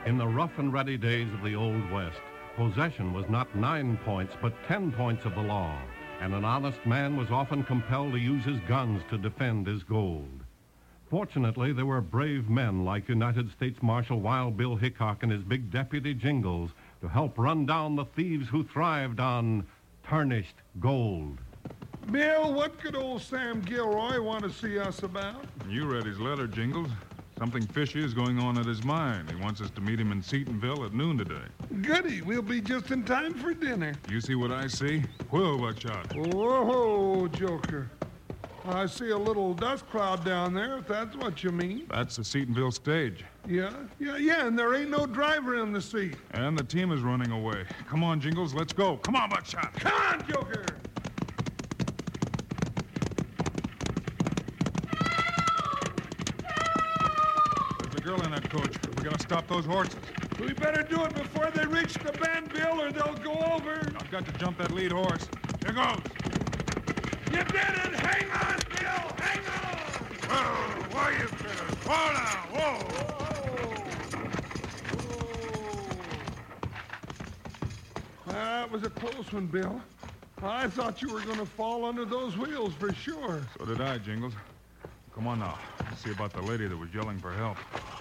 In the rough and ready days of the Old West, possession was not 9 points, but 10 points of the law, and an honest man was often compelled to use his guns to defend his gold. Fortunately, there were brave men like United States Marshal Wild Bill Hickok and his big deputy Jingles to help run down the thieves who thrived on tarnished gold. Bill, what could old Sam Gilroy want to see us about? You read his letter, Jingles. Something fishy is going on at his mine. He wants us to meet him in Seatonville at noon today. Goody, we'll be just in time for dinner. You see what I see? Whoa, Buckshot. Whoa, Joker. I see a little dust cloud down there, if that's what you mean. That's the Seatonville stage. Yeah, and there ain't no driver in the seat. And the team is running away. Come on, Jingles, let's go. Come on, Buckshot. Come on, Joker! There's a girl in that coach. We gotta stop those horses. We better do it before they reach the bend, Bill, or they'll go over. I've got to jump that lead horse. Here goes. You did it! Hang on, Bill! Hang on! Whoa, why you critters? Whoa now, whoa! That was a close one, Bill. I thought you were going to fall under those wheels for sure. So did I, Jingles. Come on now. Let's see about the lady that was yelling for help.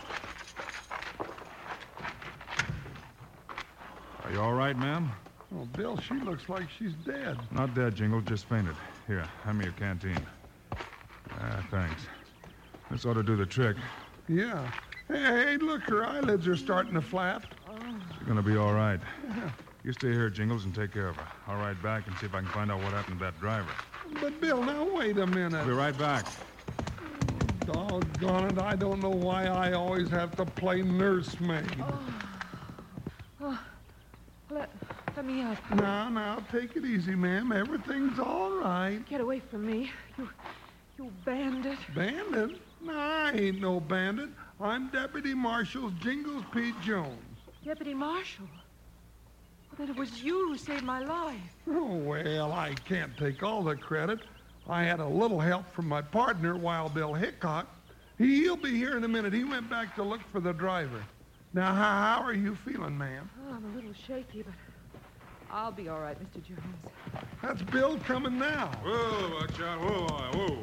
Are you all right, ma'am? Oh, Bill, she looks like she's dead. Not dead, Jingles, just fainted. Here, hand me your canteen. Thanks. This ought to do the trick. Yeah. Hey, look, her eyelids are starting to flap. She's gonna be all right. Yeah. You stay here, Jingles, and take care of her. I'll ride back and see if I can find out what happened to that driver. But, Bill, now wait a minute. I'll be right back. Doggone it, I don't know why I always have to play nursemaid. Let me up. Now, take it easy, ma'am. Everything's all right. Get away from me. You bandit. Bandit? No, I ain't no bandit. I'm Deputy Marshal Jingles Pete Jones. Deputy Marshal? Well, then it was you who saved my life. Oh, well, I can't take all the credit. I had a little help from my partner, Wild Bill Hickok. He'll be here in a minute. He went back to look for the driver. Now, how are you feeling, ma'am? Oh, I'm a little shaky, but I'll be all right, Mr. Jones. That's Bill coming now. Whoa, Buckshot. Whoa.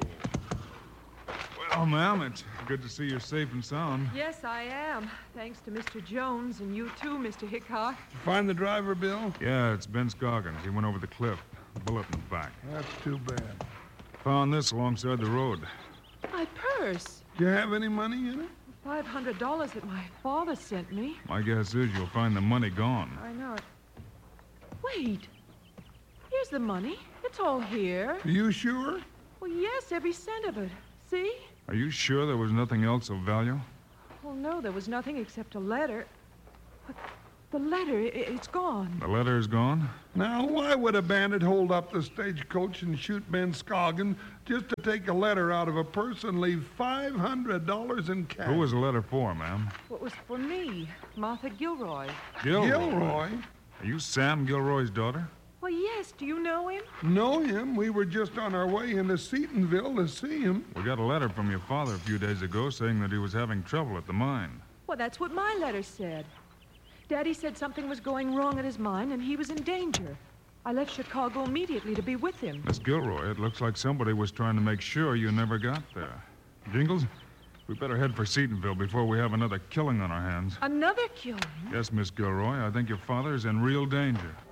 Well, ma'am, it's good to see you're safe and sound. Yes, I am. Thanks to Mr. Jones and you too, Mr. Hickok. Find the driver, Bill? Yeah, it's Ben Scoggins. He went over the cliff. Bullet in the back. That's too bad. Found this alongside the road. My purse. Do you have any money in it? $500 that my father sent me. My guess is you'll find the money gone. I know it. Wait. Here's the money. It's all here. Are you sure? Well, yes, every cent of it. See? Are you sure there was nothing else of value? Well, no, there was nothing except a letter. But the letter, it's gone. The letter is gone? Now, why would a bandit hold up the stagecoach and shoot Ben Scoggin just to take a letter out of a purse and leave $500 in cash? Who was the letter for, ma'am? What was for me? Martha Gilroy. Gilroy? Are you Sam Gilroy's daughter? Well, yes. Do you know him? Know him? We were just on our way into Seatonville to see him. We got a letter from your father a few days ago saying that he was having trouble at the mine. Well, that's what my letter said. Daddy said something was going wrong at his mine and he was in danger. I left Chicago immediately to be with him. Miss Gilroy, it looks like somebody was trying to make sure you never got there. Jingles, we better head for Seatonville before we have another killing on our hands. Another killing? Yes, Miss Gilroy, I think your father is in real danger.